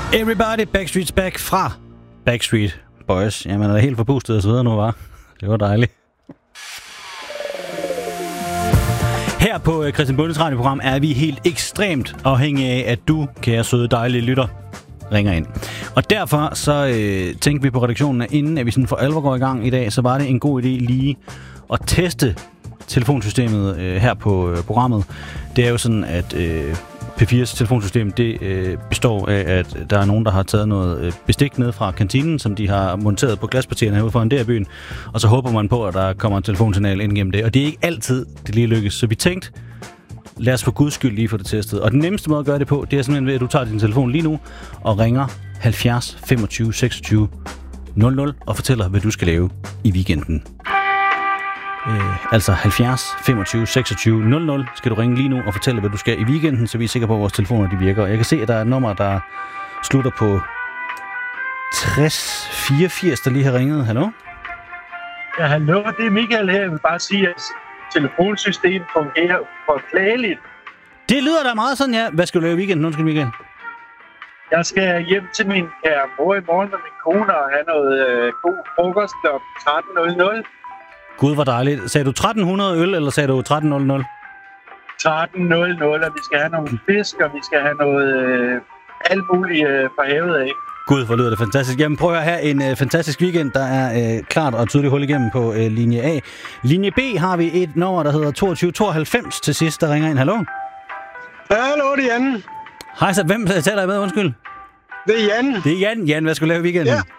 Everybody, Backstreet's back fra Backstreet Boys. Jamen, er det helt forpustet og så videre nu, var? Det var dejligt. Her på Christian Bundes radioprogram er vi helt ekstremt afhængige af, at du, kære søde dejlige lytter, ringer ind. Og derfor så tænkte vi på redaktionen, at inden at vi sådan for alvor går i gang i dag, så var det en god idé lige at teste telefonsystemet her på programmet. Det er jo sådan, at P4's telefonsystem, det består af, at der er nogen, der har taget noget bestik ned fra kantinen, som de har monteret på glaspartierne herude foran der byen, og så håber man på, at der kommer en telefonsignal ind gennem det. Og det er ikke altid, det lige lykkes. Så vi tænkte, lad os for guds skyld lige få det testet. Og den nemmeste måde at gøre det på, det er simpelthen ved, at du tager din telefon lige nu og ringer 70 25 26 00 og fortæller, hvad du skal lave i weekenden. Altså 70 25 26 00 skal du ringe lige nu og fortælle, hvad du skal i weekenden, så vi er sikre på, at vores telefoner de virker. Og jeg kan se, at der er et nummer, der slutter på 60 84, der lige har ringet. Hallo? Ja, hallo, det er Michael her. Jeg vil bare sige, at telefonsystemet fungerer påklageligt. Det lyder da meget sådan, ja. Hvad skal du lave i weekenden? Undskyld, Michael. Jeg skal hjem til min kære mor i morgen med min kone og have noget god frokost kl. 13.00. Gud, hvor dejligt. Sagde du 1300 øl, eller sagde du 1300? 13.00, og vi skal have nogle fisk, og vi skal have noget alt muligt fra havet af. Gud, hvor lyder det fantastisk. Jamen prøv at have en fantastisk weekend. Der er klart og tydeligt hul igennem på linje A. Linje B har vi et nummer, der hedder 2292 til sidst, der ringer ind. Hallo? Hallo, det er Jan. Hej, så hvem taler jeg med? Undskyld. Det er Jan. Det er Jan. Jan, hvad skal du lave i weekenden? Ja.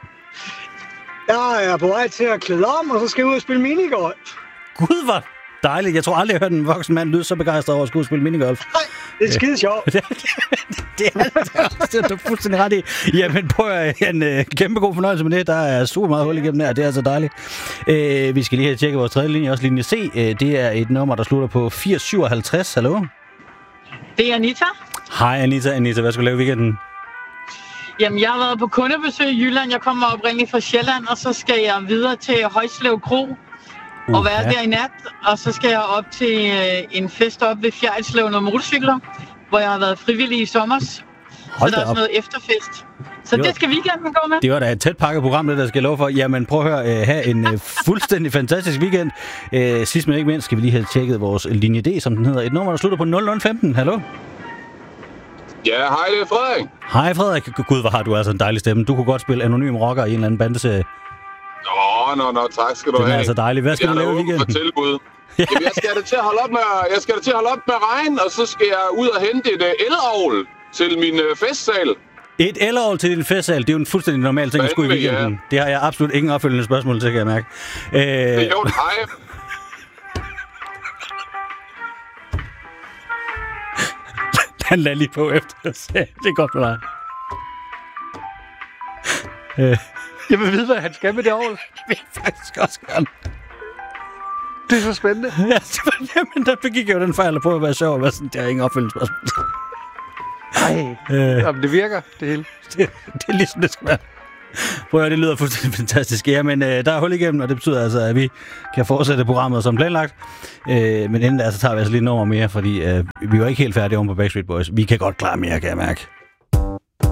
Jeg er på vej til at klæde om, og så skal jeg ud og spille minigolf. Gud, hvor dejligt. Jeg tror aldrig, jeg har hørt en voksen mand lyde så begejstret over at skulle spille minigolf. Nej, det er skide sjovt. Det er du fuldstændig ret i. Jamen prøv at en kæmpe god fornøjelse med det. Der er super meget hul igennem der, det er altså dejligt. Vi skal lige have tjekket vores tredje linje, også linje C. Det er et nummer, der slutter på 8057. Hallo? Det er Anita. Hej Anita. Anita, hvad skal du lave i weekenden? Jamen, jeg har været på kundebesøg i Jylland. Jeg kommer oprindeligt fra Sjælland, og så skal jeg videre til Højslev Kro og være der i nat. Og så skal jeg op til en fest op ved Fjerritslev noget motorcykler, hvor jeg har været frivillig i sommer. Så der er sådan noget efterfest. Så det skal weekenden gå med. Det var da et tæt pakket program, det der skal love for. Jamen prøv at høre, have en fuldstændig fantastisk weekend. Sidst men ikke mindst skal vi lige have tjekket vores linje D, som den hedder. Et nummer, der slutter på 0015. Hallo? Ja, hej, det er Frederik. Hej Frederik. Gud, hvor har du altså en dejlig stemme. Du kunne godt spille anonym rocker i en eller anden bandeserie. Nå, tak skal du have. Det er altså dejligt. Hvad skal du lave i weekenden? Jeg tilbud. Jamen, jeg skal da til at holde op med regn, og så skal jeg ud og hente et elavl til min festsal. Et elavl til din festsal, det er jo en fuldstændig normal ting at skulle i weekenden. Ja. Det har jeg absolut ingen opfølgende spørgsmål til, kan jeg mærke. Det er jo hej. Han lader lige på efter. Det er godt for dig. Jeg vil vide, hvad han skal med det ovl. Det vil jeg faktisk også gerne. Det er så spændende. Ja, jamen, der begik jeg jo den fejl at prøve at være sjov og være sådan, det er ingen opfølgende spørgsmål. Jamen, det virker, det hele. Det er ligesom det skal være. Prøv at høre, det lyder fuldstændig fantastisk. Jamen, der er hul igennem, og det betyder altså, at vi kan fortsætte programmet som planlagt. Men inden der, så tager vi altså lige et nummer mere, fordi vi var ikke helt færdige om på Backstreet Boys. Vi kan godt klare mere, kan jeg mærke.